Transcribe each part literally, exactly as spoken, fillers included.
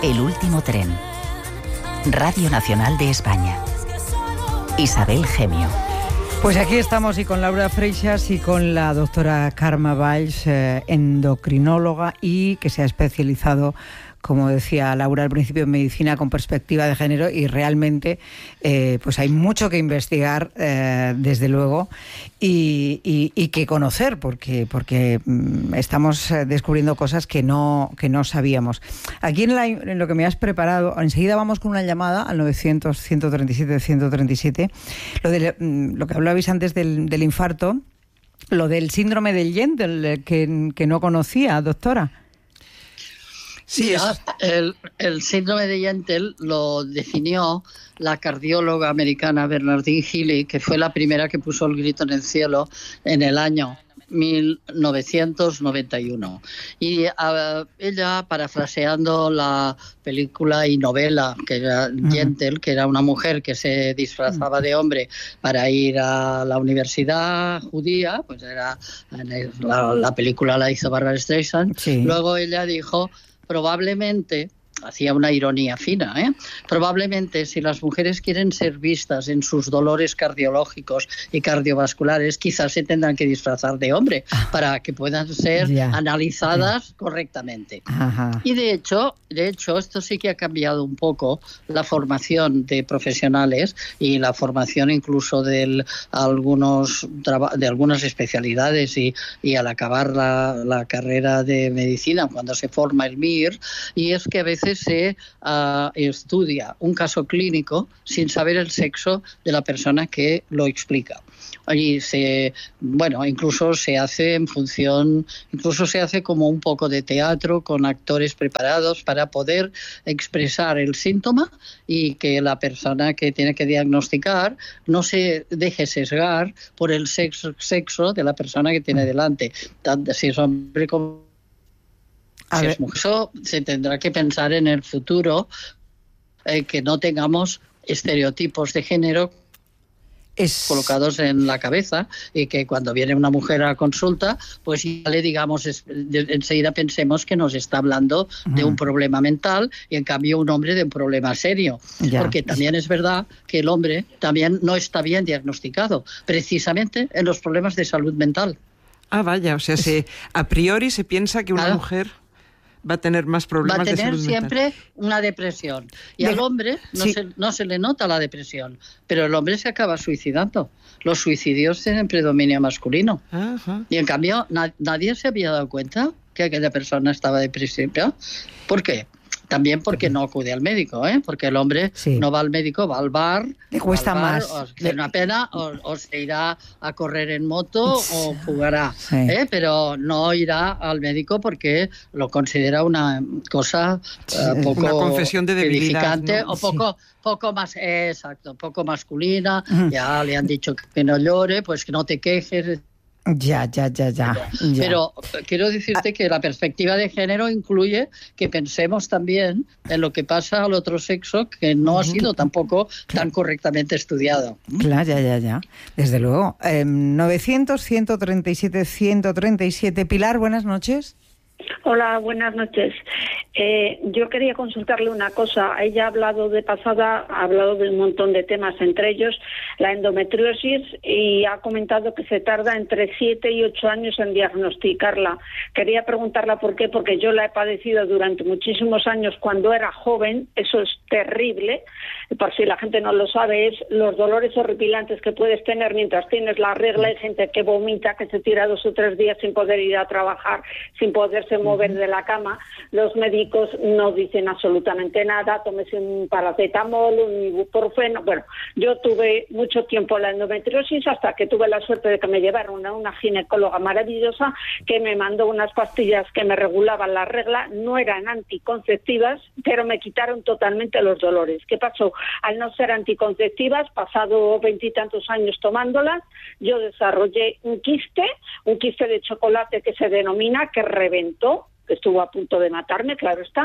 El último tren. Radio Nacional de España. Isabel Gemio. Pues aquí estamos y con Laura Freixas y con la doctora Carme Valls, eh, endocrinóloga y que se ha especializado, como decía Laura al principio, en medicina con perspectiva de género, y realmente eh, pues hay mucho que investigar, eh, desde luego, y, y, y que conocer, porque, porque mm, estamos descubriendo cosas que no, que no sabíamos. Aquí en, la, en lo que me has preparado, enseguida vamos con una llamada al novecientos, ciento treinta y siete, ciento treinta y siete, lo, de, lo que hablabais antes del, del infarto, lo del síndrome del Yentl, que, que no conocía, doctora. Sí, es... el, el síndrome de Yentl lo definió la cardióloga americana Bernardine Healy, que fue la primera que puso el grito en el cielo en el año mil novecientos noventa y uno. Y uh, ella, parafraseando la película y novela que era uh-huh. Yentl, que era una mujer que se disfrazaba de hombre para ir a la universidad judía, pues era la, la película la hizo Barbra Streisand. Sí. Luego ella dijo, probablemente, hacía una ironía fina, ¿eh? probablemente si las mujeres quieren ser vistas en sus dolores cardiológicos y cardiovasculares, quizás se tendrán que disfrazar de hombre para que puedan ser yeah. analizadas yeah. correctamente. Ajá. Y de hecho, de hecho, esto sí que ha cambiado un poco la formación de profesionales y la formación incluso de algunos de algunas especialidades, y, y al acabar la, la carrera de medicina, cuando se forma el M I R, y es que a veces se uh, estudia un caso clínico sin saber el sexo de la persona que lo explica. Allí se, bueno, incluso se hace en función, incluso se hace como un poco de teatro con actores preparados para poder expresar el síntoma y que la persona que tiene que diagnosticar no se deje sesgar por el sexo, sexo de la persona que tiene delante, tanto si es hombre como si es mujer. Eso se tendrá que pensar en el futuro, eh, que no tengamos estereotipos de género es... colocados en la cabeza, y que cuando viene una mujer a consulta, pues ya le digamos, es, de, enseguida pensemos que nos está hablando uh-huh. de un problema mental, y en cambio un hombre de un problema serio. Ya. Porque también es verdad que el hombre también no está bien diagnosticado, precisamente en los problemas de salud mental. Ah, vaya, o sea, se, a priori se piensa que una claro. mujer va a tener más problemas de salud mental. Va a tener siempre una depresión. Y de... al hombre no, sí. se, no se le nota la depresión, pero el hombre se acaba suicidando. Los suicidios tienen predominio masculino. Ajá. Y en cambio, na- nadie se había dado cuenta que aquella persona estaba depresiva. ¿Por qué? También porque no acude al médico, ¿eh? Porque el hombre sí. no va al médico, va al bar. Le cuesta bar, más. O tiene una pena, o, o se irá a correr en moto o jugará. Sí. ¿eh? Pero no irá al médico porque lo considera una cosa sí. uh, poco una confesión de debilidad, edificante, ¿no? o poco, sí. poco más, eh, exacto, poco masculina. Uh-huh. Ya le han dicho que no llore, pues que no te quejes. Ya, ya, ya, ya, ya. Pero quiero decirte que la perspectiva de género incluye que pensemos también en lo que pasa al otro sexo, que no ha sido tampoco tan correctamente estudiado. Claro, ya, ya, ya. Desde luego. Eh, novecientos, ciento treinta y siete, ciento treinta y siete. Pilar, buenas noches. Hola, buenas noches. Eh, yo quería consultarle una cosa. Ella ha hablado de pasada, ha hablado de un montón de temas, entre ellos la endometriosis, y ha comentado que se tarda entre siete y ocho años en diagnosticarla. Quería preguntarla por qué, porque yo la he padecido durante muchísimos años cuando era joven. Eso es terrible. Por si la gente no lo sabe, es los dolores horripilantes que puedes tener mientras tienes la regla. Hay gente que vomita, que se tira dos o tres días sin poder ir a trabajar, sin poderse mover de la cama. Los médicos no dicen absolutamente nada, tómese un paracetamol, un ibuprofeno. Bueno, yo tuve mucho tiempo la endometriosis hasta que tuve la suerte de que me llevaron a una ginecóloga maravillosa que me mandó unas pastillas que me regulaban la regla. No eran anticonceptivas, pero me quitaron totalmente los dolores. ¿Qué pasó? Al no ser anticonceptivas, pasado veintitantos años tomándolas, yo desarrollé un quiste, un quiste de chocolate que se denomina, que reventó, que estuvo a punto de matarme, claro está,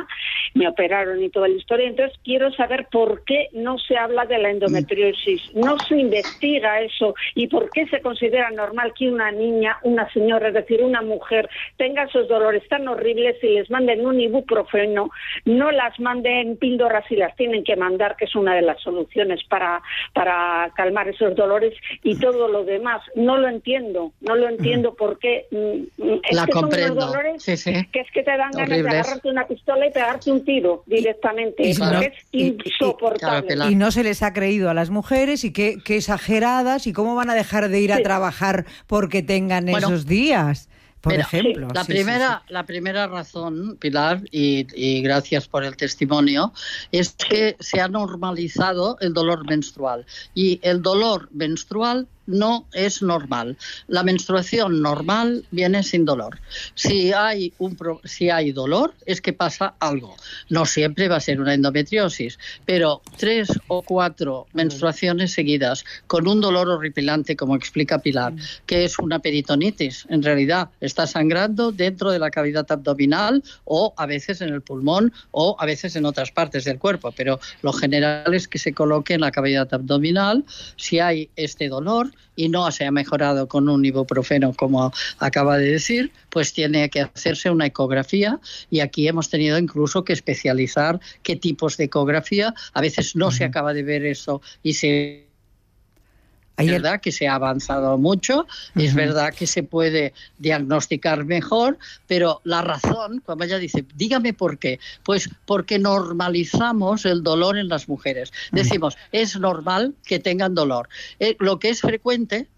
me operaron y toda la historia. Entonces quiero saber por qué no se habla de la endometriosis, no se investiga eso, y por qué se considera normal que una niña, una señora, es decir, una mujer, tenga esos dolores tan horribles y les manden un ibuprofeno, no las manden píldoras y las tienen que mandar, que es una de las soluciones para, para calmar esos dolores, y todo lo demás. No lo entiendo, no lo entiendo porque es la que comprendo. Son unos dolores sí, sí. que es que te dan ganas Horribles. de agarrarte una pistola y pegarte un tiro directamente. Y, es, no, es insoportable. Y, y, claro, y no se les ha creído a las mujeres, y qué, qué exageradas, y cómo van a dejar de ir sí. a trabajar porque tengan bueno, esos días. Por mira, ejemplo. Sí, la, sí, primera, sí, sí. la primera razón, Pilar, y, y gracias por el testimonio, es que se ha normalizado el dolor menstrual. Y el dolor menstrual no es normal. La menstruación normal viene sin dolor. Si hay, un pro, si hay dolor, es que pasa algo. No siempre va a ser una endometriosis, pero tres o cuatro menstruaciones seguidas con un dolor horripilante, como explica Pilar, que es una peritonitis. En realidad está sangrando dentro de la cavidad abdominal, o a veces en el pulmón, o a veces en otras partes del cuerpo, pero lo general es que se coloque en la cavidad abdominal. Si hay este dolor y no se ha mejorado con un ibuprofeno, como acaba de decir, pues tiene que hacerse una ecografía, y aquí hemos tenido incluso que especializar qué tipos de ecografía. A veces no uh-huh. se acaba de ver eso y se... Es verdad que se ha avanzado mucho, uh-huh. es verdad que se puede diagnosticar mejor, pero la razón, cuando ella dice, dígame por qué, pues porque normalizamos el dolor en las mujeres. Uh-huh. Decimos, es normal que tengan dolor. Eh, lo que es frecuente,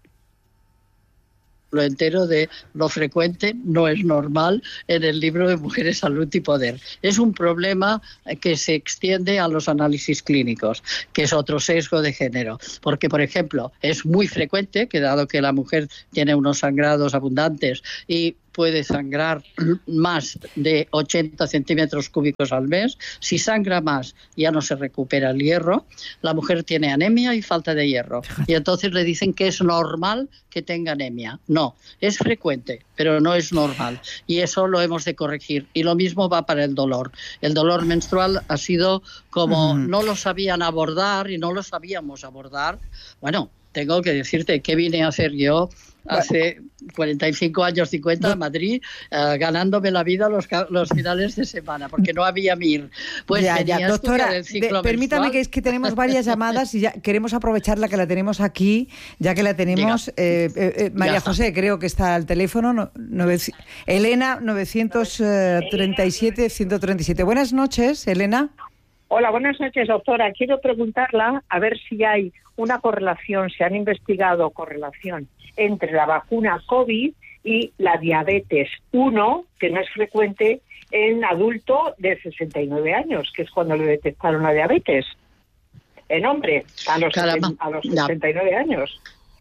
lo entero de lo frecuente no es normal en el libro de Mujeres, Salud y Poder. Es un problema que se extiende a los análisis clínicos, que es otro sesgo de género. Porque, por ejemplo, es muy frecuente que, dado que la mujer tiene unos sangrados abundantes y puede sangrar más de ochenta centímetros cúbicos al mes, si sangra más ya no se recupera el hierro, la mujer tiene anemia y falta de hierro, y entonces le dicen que es normal que tenga anemia. No, es frecuente, pero no es normal, y eso lo hemos de corregir. Y lo mismo va para el dolor. El dolor menstrual ha sido como mm. no lo sabían abordar y no lo sabíamos abordar. Bueno, tengo que decirte que vine a hacer yo hace cuarenta y cinco años, cincuenta, en Madrid, uh, ganándome la vida los, los finales de semana, porque no había mir. Pues ya, ya. Doctora, de, permítame, que es que tenemos varias llamadas y ya queremos aprovechar la que la tenemos aquí, ya que la tenemos. Eh, eh, eh, María José, creo que está al teléfono. No, nueve, Elena, novecientos treinta y siete, ciento treinta y siete. Buenas noches, Elena. Hola, buenas noches, doctora. Quiero preguntarla a ver si hay una correlación, se han investigado correlación entre la vacuna COVID y la diabetes uno, que no es frecuente en adulto de sesenta y nueve años, que es cuando le detectaron la diabetes. En hombre, a los, a los sesenta y nueve años.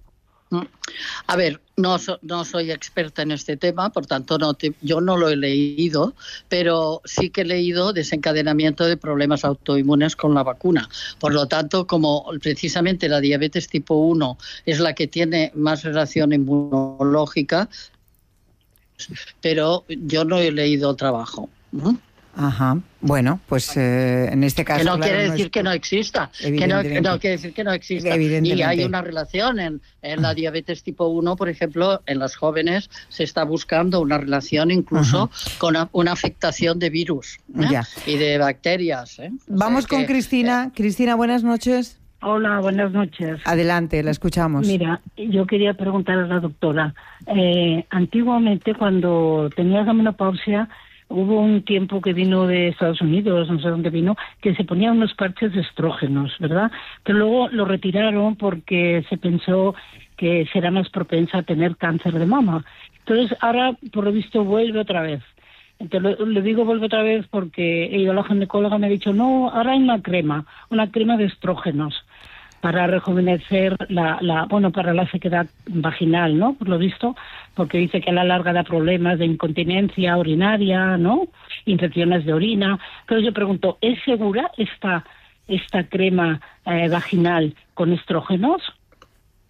A ver, no, so, no soy experta en este tema, por tanto no te, yo no lo he leído, pero sí que he leído desencadenamiento de problemas autoinmunes con la vacuna. Por lo tanto, como precisamente la diabetes tipo uno es la que tiene más relación inmunológica, pero yo no he leído el trabajo. ¿Mm? Ajá. Bueno, pues eh, en este caso... Que no claro, quiere no decir es... que no exista, que no, que no quiere decir que no exista. Y hay una relación en, en la diabetes tipo uno, por ejemplo, en las jóvenes se está buscando una relación incluso uh-huh. con una, una afectación de virus ¿eh? ya. y de bacterias. ¿eh? Vamos o sea con que, Cristina. Eh... Cristina, buenas noches. Hola, buenas noches. Adelante, la escuchamos. Mira, yo quería preguntar a la doctora. Eh, antiguamente, cuando tenía la menopausia, hubo un tiempo que vino de Estados Unidos, no sé dónde vino, que se ponían unos parches de estrógenos, ¿verdad? Pero luego lo retiraron porque se pensó que será más propensa a tener cáncer de mama. Entonces, ahora, por lo visto, vuelve otra vez. Entonces, le digo vuelve otra vez porque he ido a la ginecóloga y me ha dicho, no, ahora hay una crema, una crema de estrógenos para rejuvenecer la, la, bueno, para la sequedad vaginal, ¿no? Por lo visto, porque dice que a la larga da problemas de incontinencia urinaria, ¿no? Infecciones de orina. Entonces yo pregunto, ¿es segura esta, esta crema eh, vaginal con estrógenos?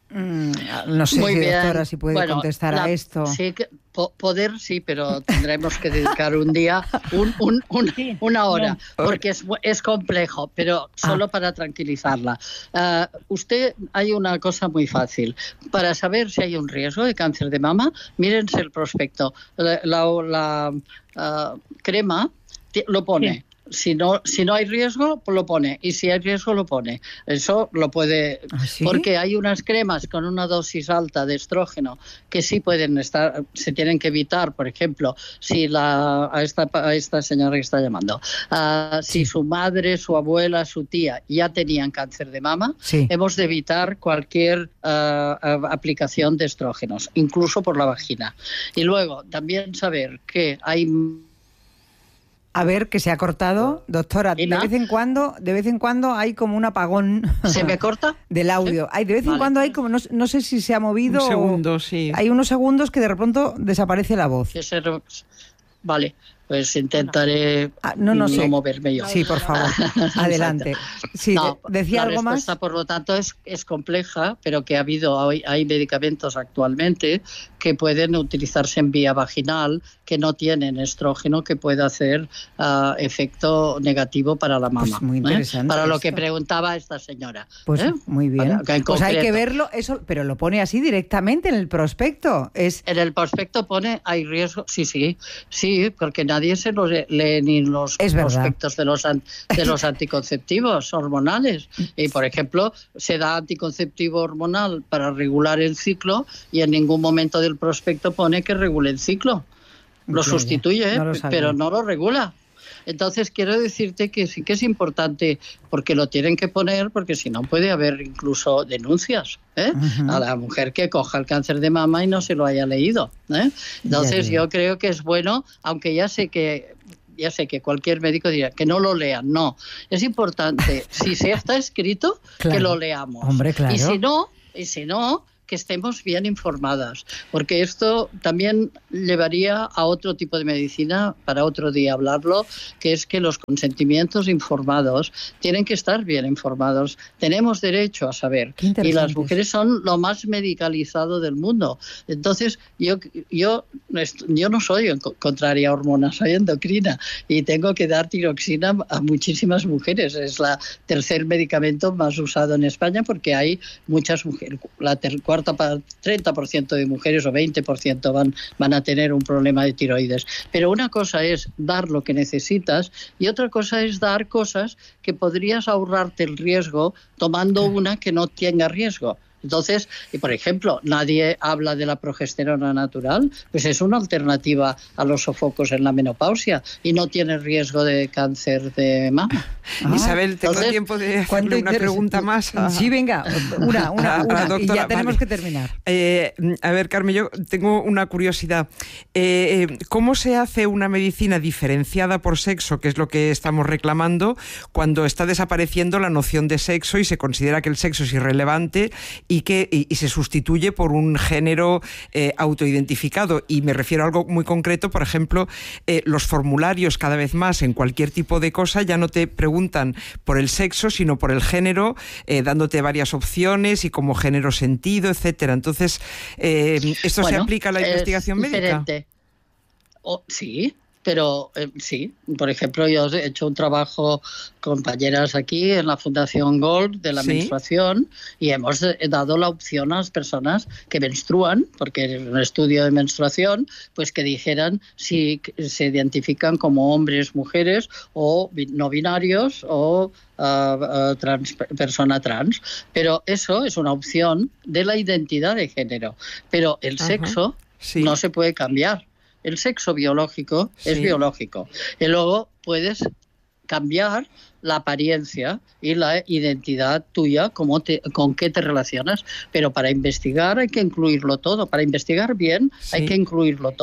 Mm, no sé, Muy si, bien. doctora, si puede bueno, contestar la, a esto. Sí, que, po poder sí, pero tendremos que dedicar un día, un, un, un, sí, una hora, no. porque es, es complejo, pero solo ah. para tranquilizarla. Uh, usted, hay una cosa muy fácil. Para saber si hay un riesgo de cáncer de mama, mírense el prospecto. La, la, la uh, crema lo pone. Sí. Si no, si no hay riesgo, lo pone. Y si hay riesgo, lo pone. Eso lo puede... ¿Ah, sí? Porque hay unas cremas con una dosis alta de estrógeno que sí pueden estar... Se tienen que evitar, por ejemplo, si la a esta, a esta señora que está llamando, uh, si su madre, su abuela, su tía ya tenían cáncer de mama, sí. hemos de evitar cualquier uh, aplicación de estrógenos, incluso por la vagina. Y luego, también saber que hay... A ver, que se ha cortado, doctora. De vez en cuando, de vez en cuando hay como un apagón. ¿Se me corta? Del audio. Hay de vez en vale. cuando hay como no, no sé si se ha movido. Un segundo, sí. Hay unos segundos que de pronto desaparece la voz. Ese, vale. Pues intentaré ah, no, no, no sé. moverme yo. Sí, por favor. Adelante. Sí, no, decía algo más. La respuesta, por lo tanto, es, es compleja, pero que ha habido, hay, hay medicamentos actualmente que pueden utilizarse en vía vaginal, que no tienen estrógeno, que puede hacer uh, efecto negativo para la mama. Pues muy interesante. ¿eh? Para esto. lo que preguntaba esta señora. Pues ¿eh? muy bien. Para, pues hay que verlo, eso, pero lo pone así directamente en el prospecto. Es... En el prospecto pone, hay riesgo, sí, sí, sí, porque nadie Nadie se los lee ni los es prospectos de los, de los anticonceptivos hormonales. Y, por ejemplo, se da anticonceptivo hormonal para regular el ciclo y en ningún momento del prospecto pone que regule el ciclo. Lo ya, sustituye, ya. No lo pero no lo regula. Entonces, quiero decirte que sí que es importante, porque lo tienen que poner, porque si no puede haber incluso denuncias ¿eh? uh-huh. a la mujer que coja el cáncer de mama y no se lo haya leído. ¿eh? Entonces, ya, ya. yo creo que es bueno, aunque ya sé que... Ya sé que cualquier médico dirá que no lo lean. No, es importante, si se está escrito, claro. que lo leamos. Hombre, claro. Y si no, y si no, que estemos bien informadas, porque esto también llevaría a otro tipo de medicina, para otro día hablarlo, que es que los consentimientos informados tienen que estar bien informados. Tenemos derecho a saber. Y las mujeres son lo más medicalizado del mundo. Entonces, yo, yo, yo no soy contraria a hormonas, soy endocrina y tengo que dar tiroxina a muchísimas mujeres. Es el tercer medicamento más usado en España porque hay muchas mujeres. La ter- treinta por ciento de mujeres o veinte por ciento van, van a tener un problema de tiroides. Pero una cosa es dar lo que necesitas y otra cosa es dar cosas que podrías ahorrarte el riesgo tomando una que no tenga riesgo. Entonces, y por ejemplo, nadie habla de la progesterona natural, pues es una alternativa a los sofocos en la menopausia y no tiene riesgo de cáncer de mama. Ah, Isabel, tengo Entonces, tiempo de hacerle una pregunta más. A, sí, venga, una, una, a, una a doctora, y ya tenemos vale. que terminar. Eh, a ver, Carmen, yo tengo una curiosidad. Eh, ¿Cómo se hace una medicina diferenciada por sexo, que es lo que estamos reclamando, cuando está desapareciendo la noción de sexo y se considera que el sexo es irrelevante y que y, y se sustituye por un género eh, autoidentificado? Y me refiero a algo muy concreto, por ejemplo, eh, los formularios cada vez más en cualquier tipo de cosa ya no te preguntan por el sexo, sino por el género, eh, dándote varias opciones y como género sentido, etcétera. Entonces, eh, ¿esto bueno, se aplica a la investigación médica? Oh, sí. Pero eh, sí, por ejemplo, yo he hecho un trabajo, compañeras aquí en la Fundación Gold de la ¿Sí? menstruación y hemos dado la opción a las personas que menstruan, porque en un estudio de menstruación, pues que dijeran si se identifican como hombres, mujeres o no binarios o uh, uh, trans, persona trans. Pero eso es una opción de la identidad de género. Pero el Ajá. sexo sí. no se puede cambiar. El sexo biológico sí. es biológico. Y luego puedes cambiar la apariencia y la identidad tuya, cómo te, con qué te relacionas. Pero para investigar hay que incluirlo todo. Para investigar bien sí. hay que incluirlo todo.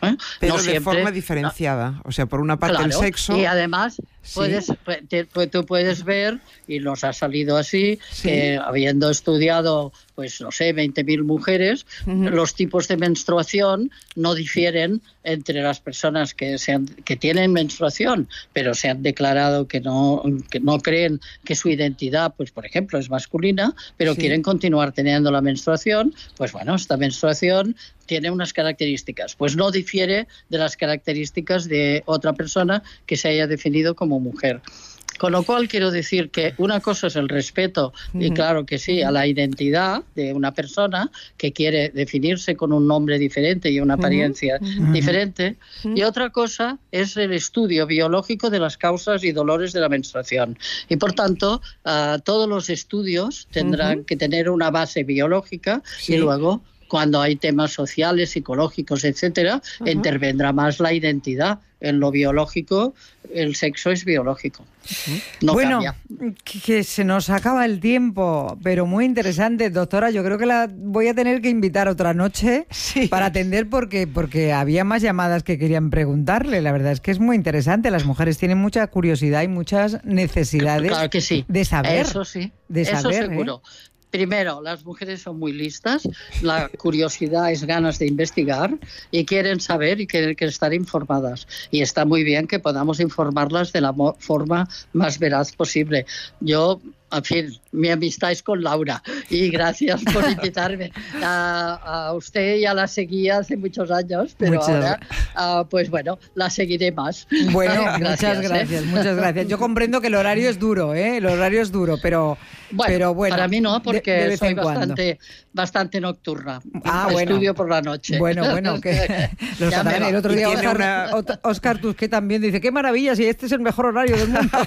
¿eh? Pero no de siempre, forma diferenciada. O sea, por una parte claro, el sexo... Y además puedes, sí. te, pues tú puedes ver, y nos ha salido así, sí. que habiendo estudiado, pues no sé, veinte mil mujeres, uh-huh. los tipos de menstruación no difieren entre las personas que, se han, que tienen menstruación, pero se han declarado que no, que no creen que su identidad, pues por ejemplo, es masculina, pero sí. quieren continuar teniendo la menstruación. Pues bueno, esta menstruación tiene unas características, pues no difiere de las características de otra persona que se haya definido como mujer. Con lo cual quiero decir que una cosa es el respeto, uh-huh. y claro que sí, a la identidad de una persona que quiere definirse con un nombre diferente y una apariencia uh-huh. diferente, uh-huh. y otra cosa es el estudio biológico de las causas y dolores de la menstruación. Y por tanto, uh, todos los estudios tendrán uh-huh. que tener una base biológica, sí. y luego, cuando hay temas sociales, psicológicos, etcétera, uh-huh. intervendrá más la identidad. En lo biológico, el sexo es biológico. No bueno, cambia. Que se nos acaba el tiempo, pero muy interesante, doctora. Yo creo que la voy a tener que invitar otra noche sí. para atender porque, porque había más llamadas que querían preguntarle. La verdad es que es muy interesante. Las mujeres tienen mucha curiosidad y muchas necesidades claro que sí. de saber. Eso sí, de saber, eso seguro. ¿eh? Primero, las mujeres son muy listas, la curiosidad es ganas de investigar y quieren saber y quieren estar informadas. Y está muy bien que podamos informarlas de la forma más veraz posible. Yo, en fin, mi amistad es con Laura y gracias por invitarme. A, a usted ya la seguía hace muchos años, pero muchas. ahora, uh, pues bueno, la seguiré más. Bueno, gracias, muchas gracias, ¿eh? muchas gracias. Yo comprendo que el horario es duro, ¿eh? El horario es duro, pero bueno, pero bueno para mí no, porque de, de soy bastante, bastante nocturna. Ah, Estudio bueno. por la noche. Bueno, bueno, que los catalanes, el otro día Oscar, una... Oscar Tusqué también dice, qué maravilla, si este es el mejor horario del mundo.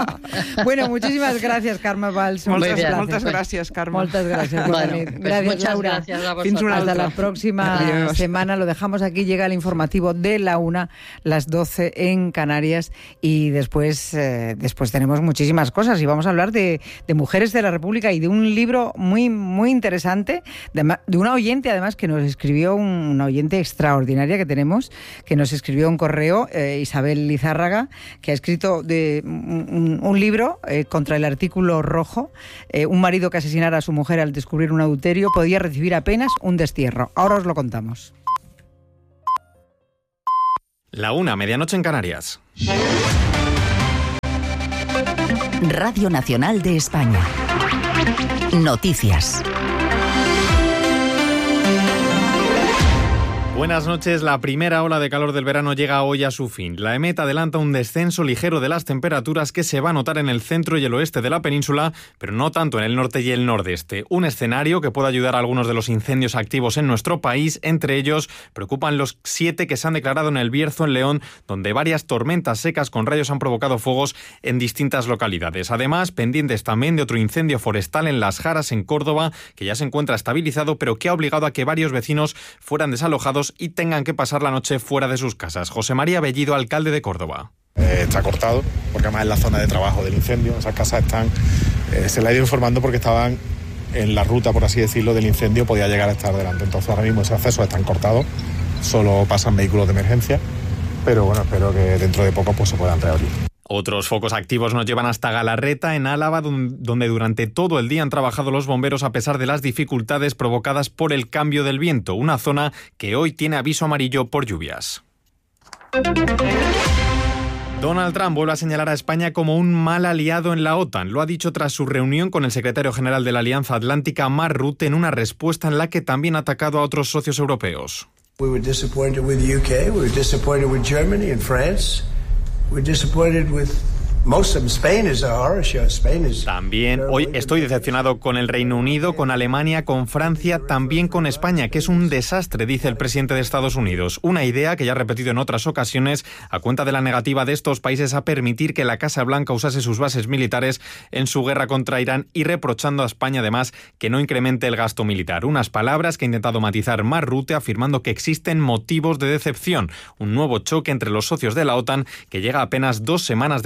Bueno, muchísimas gracias, Carme Valls. Muchas gracias, muchas gracias, Carme. Muchas gracias. Bueno, pues gracias, muchas Laura. gracias a vosotros. Hasta la próxima Adiós. semana. Lo dejamos aquí. Llega el informativo de la una, las doce en Canarias. Y después, eh, después tenemos muchísimas cosas. Y vamos a hablar de, de mujeres de la República y de un libro muy, muy interesante, de, de una oyente, además, que nos escribió, un, una oyente extraordinaria que tenemos, que nos escribió un correo, eh, Isabel Lizárraga, que ha escrito de, un, un libro eh, contra el artículo rojo. Eh, un marido que asesinara a su mujer al descubrir un adulterio podía recibir apenas un destierro. Ahora os lo contamos. La una, medianoche en Canarias. Radio Nacional de España. Noticias. Buenas noches. La primera ola de calor del verano llega hoy a su fin. La EMET adelanta un descenso ligero de las temperaturas que se va a notar en el centro y el oeste de la península, pero no tanto en el norte y el nordeste. Un escenario que puede ayudar a algunos de los incendios activos en nuestro país. Entre ellos, preocupan los siete que se han declarado en El Bierzo, en León, donde varias tormentas secas con rayos han provocado fuegos en distintas localidades. Además, pendientes también de otro incendio forestal en Las Jaras, en Córdoba, que ya se encuentra estabilizado, pero que ha obligado a que varios vecinos fueran desalojados y tengan que pasar la noche fuera de sus casas. José María Bellido, alcalde de Córdoba. Eh, está cortado, porque además es la zona de trabajo del incendio. Esas casas están, eh, se le ha ido informando porque estaban en la ruta, por así decirlo, del incendio, podía llegar a estar delante. Entonces ahora mismo ese acceso están cortados, solo pasan vehículos de emergencia, pero bueno, espero que dentro de poco pues se puedan reabrir. Otros focos activos nos llevan hasta Galarreta, en Álava, donde durante todo el día han trabajado los bomberos a pesar de las dificultades provocadas por el cambio del viento, una zona que hoy tiene aviso amarillo por lluvias. Donald Trump vuelve a señalar a España como un mal aliado en la OTAN. Lo ha dicho tras su reunión con el secretario general de la Alianza Atlántica, Mark Rutte, en una respuesta en la que también ha atacado a otros socios europeos. We were disappointed with the U K, we were disappointed with Germany and France. We're disappointed with most of them. Spain is a horror show. Spain is... También hoy estoy decepcionado con el Reino Unido, con Alemania, con Francia, también con España, que es un desastre, dice el presidente de Estados Unidos. Una idea que ya ha repetido en otras ocasiones a cuenta de la negativa de estos países a permitir que la Casa Blanca usase sus bases militares en su guerra contra Irán y reprochando a España además que no incremente el gasto militar. Unas palabras que ha intentado matizar Mark Rutte afirmando que existen motivos de decepción. Un nuevo choque entre los socios de la OTAN que llega a apenas dos semanas de la reunión de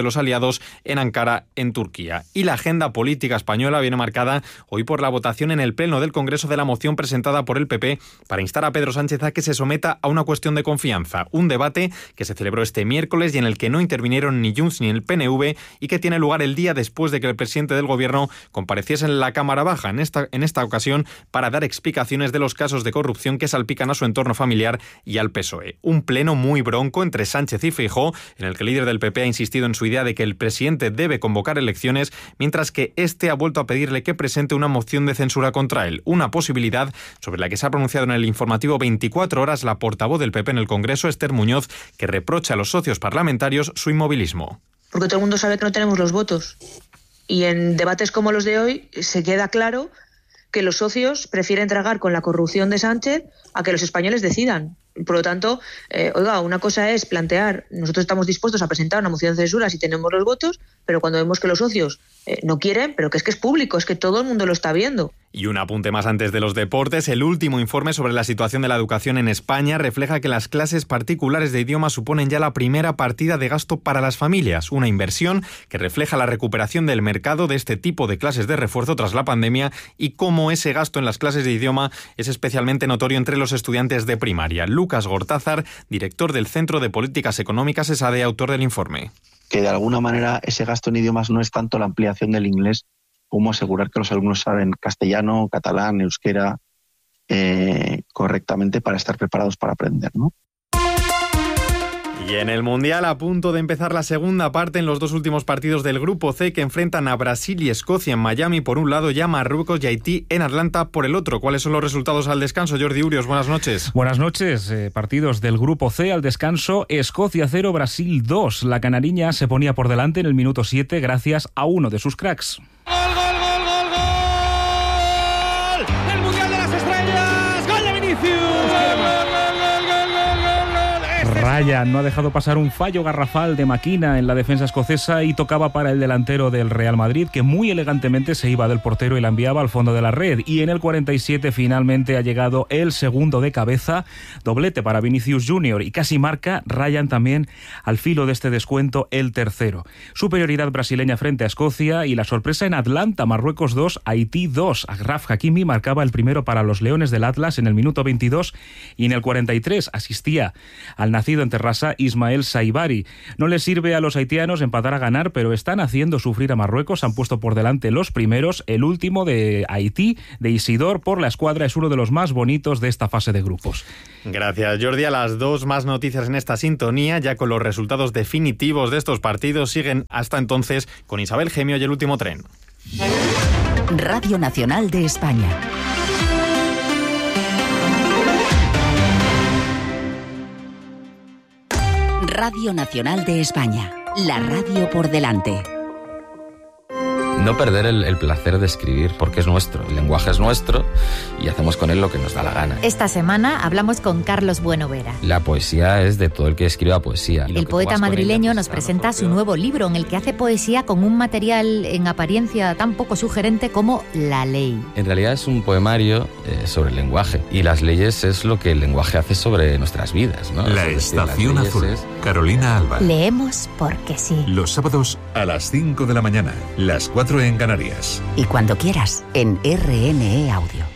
de los aliados en Ankara, en Turquía. Y la agenda política española viene marcada hoy por la votación en el Pleno del Congreso de la moción presentada por el P P para instar a Pedro Sánchez a que se someta a una cuestión de confianza. Un debate que se celebró este miércoles y en el que no intervinieron ni Junts ni el P N V y que tiene lugar el día después de que el presidente del Gobierno compareciese en la Cámara Baja, en esta, en esta ocasión para dar explicaciones de los casos de corrupción que salpican a su entorno familiar y al P S O E. Un pleno muy bronco entre Sánchez y Feijóo, en el que el líder del P P ha insistido en su idea de que el presidente debe convocar elecciones, mientras que este ha vuelto a pedirle que presente una moción de censura contra él, una posibilidad sobre la que se ha pronunciado en el informativo veinticuatro horas la portavoz del P P en el Congreso, Esther Muñoz, que reprocha a los socios parlamentarios su inmovilismo. Porque todo el mundo sabe que no tenemos los votos. Y en debates como los de hoy se queda claro que los socios prefieren tragar con la corrupción de Sánchez a que los españoles decidan. Por lo tanto, eh, oiga, una cosa es plantear, nosotros estamos dispuestos a presentar una moción de censura si tenemos los votos, pero cuando vemos que los socios eh, no quieren, pero que es que es público, es que todo el mundo lo está viendo. Y un apunte más antes de los deportes, el último informe sobre la situación de la educación en España refleja que las clases particulares de idioma suponen ya la primera partida de gasto para las familias, una inversión que refleja la recuperación del mercado de este tipo de clases de refuerzo tras la pandemia y cómo ese gasto en las clases de idioma es especialmente notorio entre los estudiantes de primaria. Lucas Gortázar, director del Centro de Políticas Económicas ESADE, autor del informe. Que de alguna manera ese gasto en idiomas no es tanto la ampliación del inglés como asegurar que los alumnos saben castellano, catalán, euskera eh, correctamente para estar preparados para aprender, ¿no? Y en el Mundial, a punto de empezar la segunda parte en los dos últimos partidos del Grupo C que enfrentan a Brasil y Escocia en Miami por un lado y a Marruecos y Haití en Atlanta por el otro. ¿Cuáles son los resultados al descanso? Jordi Urios, buenas noches. Buenas noches. Eh, partidos del Grupo C al descanso. Escocia cero, Brasil dos. La canariña se ponía por delante en el minuto siete gracias a uno de sus cracks. ¡Gol, gol, gol, gol, gol! ¡El Mundial de las Estrellas! ¡Gol de Vinicius! Ryan no ha dejado pasar un fallo garrafal de Maquina en la defensa escocesa y tocaba para el delantero del Real Madrid, que muy elegantemente se iba del portero y la enviaba al fondo de la red. Y en el cuarenta y siete finalmente ha llegado el segundo de cabeza, doblete para Vinicius junior y casi marca Ryan también al filo de este descuento el tercero. Superioridad brasileña frente a Escocia y la sorpresa en Atlanta, Marruecos dos, Haití dos. Achraf Hakimi marcaba el primero para los Leones del Atlas en el minuto veintidós y en el cuarenta y tres asistía al nacido en Terrassa Ismael Saibari. No les sirve a los haitianos empatar a ganar, pero están haciendo sufrir a Marruecos. Han puesto por delante los primeros. El último de Haití, de Isidor, por la escuadra, es uno de los más bonitos de esta fase de grupos. Gracias, Jordi. A las dos más noticias en esta sintonía, ya con los resultados definitivos de estos partidos, siguen hasta entonces con Isabel Gemio y El Último Tren. Radio Nacional de España. Radio Nacional de España, la radio por delante. No perder el, el placer de escribir, porque es nuestro, el lenguaje es nuestro y hacemos con él lo que nos da la gana. Esta semana hablamos con Carlos Buenovera. La poesía es de todo el que escriba poesía. El poeta madrileño nos presenta su nuevo libro en el que hace poesía con un material en apariencia tan poco sugerente como la ley. En realidad es un poemario eh, sobre el lenguaje y las leyes es lo que el lenguaje hace sobre nuestras vidas, ¿no? La es Estación decir, Azul, es... Carolina Alba. Leemos porque sí. Los sábados a las cinco de la mañana, las cuatro en Canarias. Y cuando quieras, en R N E Audio.